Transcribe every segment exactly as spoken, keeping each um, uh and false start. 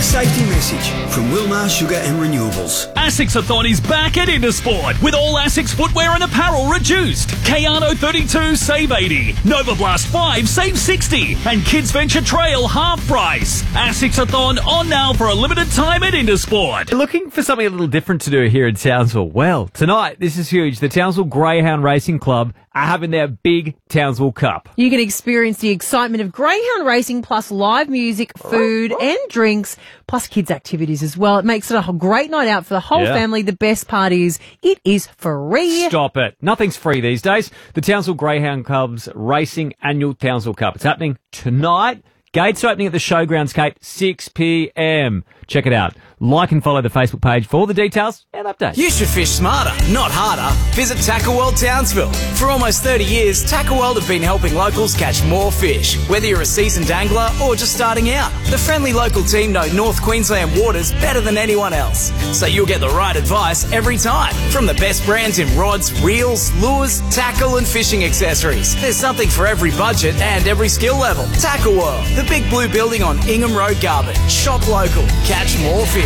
A safety message from Wilmar Sugar and Renewables. ASICS-a-thon is back at Intersport with all ASICS footwear and apparel reduced. Kayano thirty-two save eighty, Nova Blast five save sixty, and Kids Venture Trail half price. ASICS-a-thon on now for a limited time at Intersport. Looking for something a little different to do here in Townsville? Well, tonight, this is huge. The Townsville Greyhound Racing Club are having their big Townsville Cup. You can experience the excitement of greyhound racing plus live music, food and drinks, plus kids' activities as well. It makes it a great night out for the whole Yeah. family. The best part is it is free. Stop it. Nothing's free these days. The Townsville Greyhound Club's Racing Annual Townsville Cup. It's happening tonight. Gates opening at the Showgrounds, Kate, six p.m. Check it out. Like and follow the Facebook page for all the details and updates. You should fish smarter, not harder. Visit Tackle World Townsville. For almost thirty years, Tackle World have been helping locals catch more fish. Whether you're a seasoned angler or just starting out, the friendly local team know North Queensland waters better than anyone else. So you'll get the right advice every time. From the best brands in rods, reels, lures, tackle and fishing accessories. There's something for every budget and every skill level. Tackle World, the big blue building on Ingham Road, Garvin. Shop local. Catch more fish.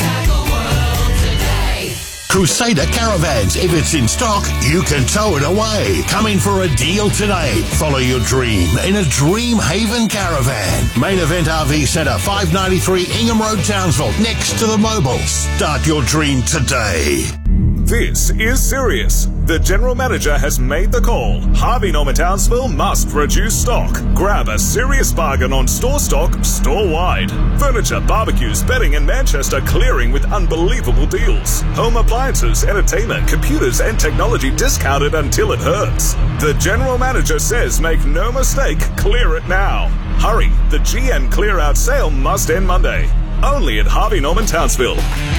Crusader Caravans. If it's in stock, you can tow it away. Come in for a deal today. Follow your dream in a Dream Haven caravan. Main Event R V Centre, five ninety-three Ingham Road, Townsville, next to the Mobil. Start your dream today. This is serious. The General Manager has made the call. Harvey Norman Townsville must reduce stock. Grab a serious bargain on store stock store-wide. Furniture, barbecues, bedding in Manchester clearing with unbelievable deals. Home appliances, entertainment, computers and technology discounted until it hurts. The General Manager says make no mistake, clear it now. Hurry, the G M clear out sale must end Monday. Only at Harvey Norman Townsville.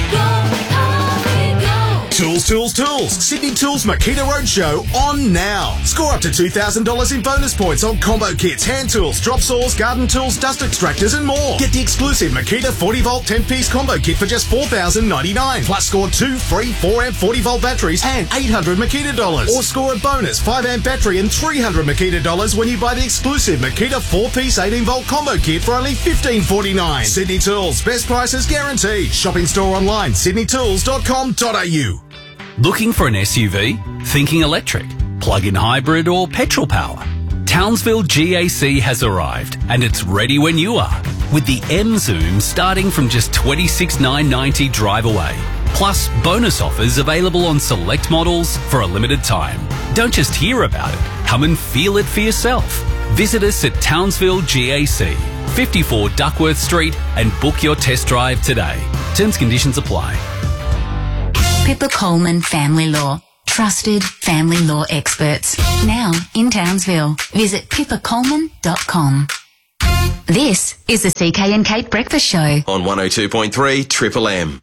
Tools, Tools, Tools. Sydney Tools Makita Roadshow on now. Score up to two thousand dollars in bonus points on combo kits, hand tools, drop saws, garden tools, dust extractors and more. Get the exclusive Makita forty volt ten piece combo kit for just four thousand ninety-nine dollars. Plus score two free four amp forty volt batteries and eight hundred Makita dollars. Or score a bonus five amp battery and three hundred Makita dollars when you buy the exclusive Makita four piece eighteen volt combo kit for only fifteen forty-nine. Sydney Tools. Best prices guaranteed. Shopping store online, sydney tools dot com dot a u. Looking for an S U V? Thinking electric, plug-in hybrid or petrol power? Townsville G A C has arrived and it's ready when you are. With the M Zoom starting from just twenty-six thousand nine hundred ninety dollars drive away. Plus bonus offers available on select models for a limited time. Don't just hear about it, come and feel it for yourself. Visit us at Townsville G A C, fifty-four Duckworth Street and book your test drive today. Terms conditions apply. Pippa Coleman Family Law. Trusted family law experts. Now in Townsville. Visit pippa coleman dot com. This is the C K and Kate Breakfast Show. On one oh two point three Triple M.